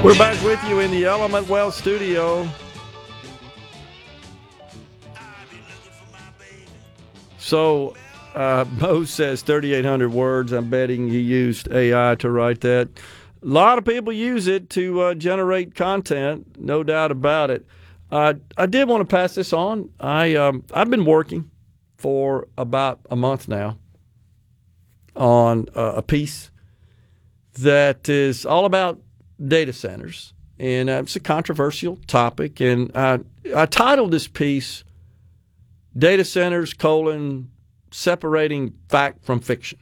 We're back with you in the Element Well studio. So, Mo says 3,800 words. I'm betting he used AI to write that. A lot of people use it to generate content, no doubt about it. I did want to pass this on. I've been working for about a month now on a piece that is all about data centers. And it's a controversial topic. And I titled this piece, Data Centers, separating fact from fiction.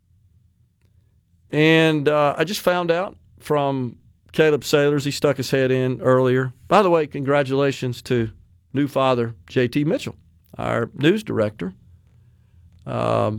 And I just found out from Caleb Sailors, he stuck his head in earlier. By the way, congratulations to new father J.T. Mitchell, our news director. Had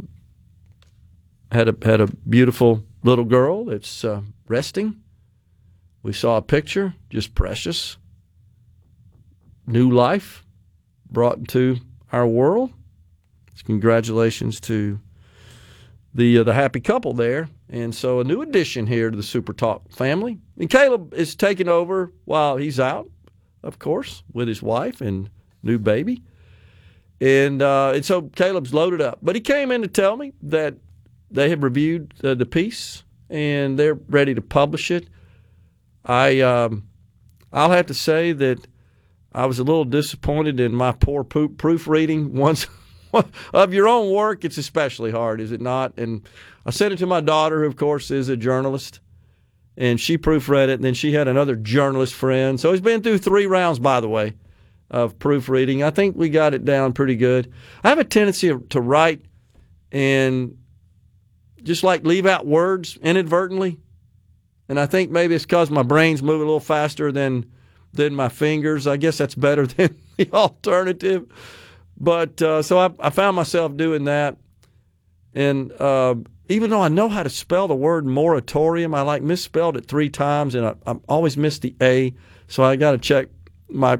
a beautiful little girl that's resting. We saw a picture, just precious. New life brought into our world. Congratulations to the happy couple there. And so a new addition here to the Super Talk family. And Caleb is taking over while he's out, of course, with his wife and new baby. And so Caleb's loaded up. But he came in to tell me that they have reviewed the piece and they're ready to publish it. I'll have to say that I was a little disappointed in my poor proofreading. Once of your own work, it's especially hard, is it not? And I sent it to my daughter, who, of course, is a journalist, and she proofread it, and then she had another journalist friend. So he's been through 3 rounds, by the way, of proofreading. I think we got it down pretty good. I have a tendency to write and just like leave out words inadvertently. And I think maybe it's because my brain's moving a little faster than my fingers. I guess that's better than the alternative. But so I found myself doing that. And even though I know how to spell the word moratorium, I misspelled it 3 times, and I always miss the A. So I got to check my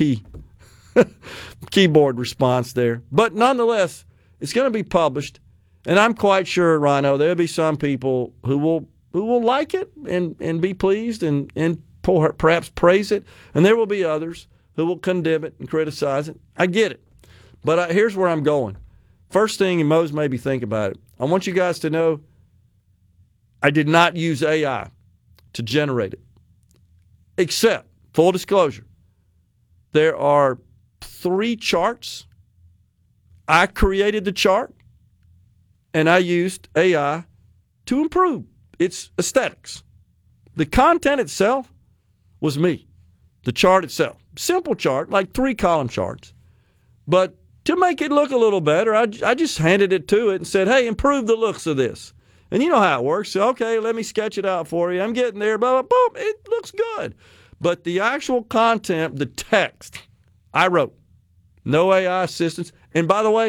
keyboard response there. But nonetheless, it's going to be published. And I'm quite sure, Rhino, there'll be some people who will like it and be pleased and perhaps praise it. And there will be others who will condemn it and criticize it. I get it. But here's where I'm going. First thing, and Mose maybe think about it, I want you guys to know I did not use AI to generate it. Except, full disclosure, there are 3 charts. I created the chart, and I used AI to improve its aesthetics. The content itself was me. The chart itself. Simple chart, like 3-column charts. But to make it look a little better, I just handed it to it and said, hey, improve the looks of this. And you know how it works. So, okay, let me sketch it out for you. I'm getting there. Blah, blah, boom. It looks good. But the actual content, the text, I wrote. No AI assistance. And by the way,